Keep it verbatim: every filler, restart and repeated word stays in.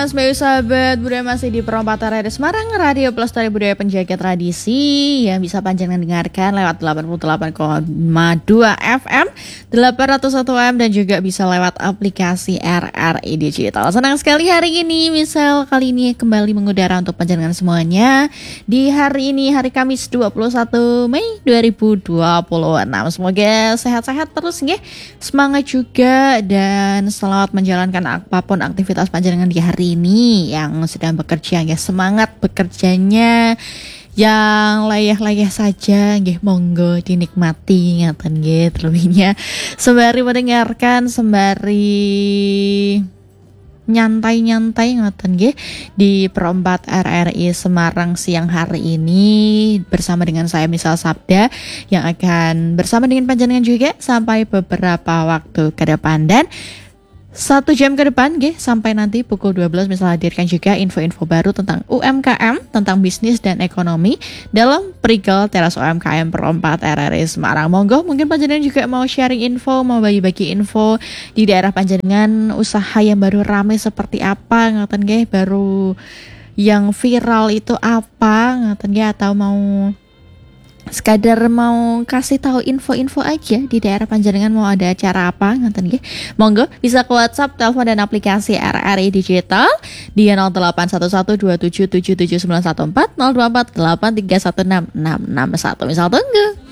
sebagai sahabat budaya masih di Perempatan Radio Semarang, Radio Pelestari Budaya Penjaga Tradisi yang bisa panjenengan dengarkan lewat delapan puluh delapan koma dua F M, delapan nol satu A M dan juga bisa lewat aplikasi R R I Digital. Senang sekali hari ini misal kali ini kembali mengudara untuk panjenengan semuanya di hari ini, hari Kamis dua puluh satu Mei dua ribu dua puluh enam. Semoga sehat-sehat terus nggih. Semangat juga dan selamat menjalankan apapun aktivitas panjenengan di hari ini yang sedang bekerja ya, semangat bekerjanya. Yang layah-layah saja nggih monggo dinikmati ngaten nggih terlebihnya sembari mendengarkan sembari nyantai-nyantai ngoten nggih di Perempat R R I Semarang siang hari ini bersama dengan saya Misal Sabda yang akan bersama dengan panjenengan juga sampai beberapa waktu ke depan dan satu jam ke depan nggih sampai nanti pukul dua belas misal hadirkan juga info-info baru tentang U M K M, tentang bisnis dan ekonomi dalam Perigel Teras U M K M Perempat R R I Semarang. Monggo mungkin panjenengan juga mau sharing info, mau bagi-bagi info di daerah panjenengan, usaha yang baru ramai seperti apa ngoten nggih, baru yang viral itu apa ngoten nggih, atau mau sekadar mau kasih tahu info-info aja di daerah panjenengan mau ada acara apa ngoten nggih. Monggo bisa ke WhatsApp, telepon dan aplikasi R R I Digital di nol delapan satu satu dua tujuh tujuh tujuh sembilan satu empat nol dua empat delapan tiga satu enam enam enam satu. Misal tunggu.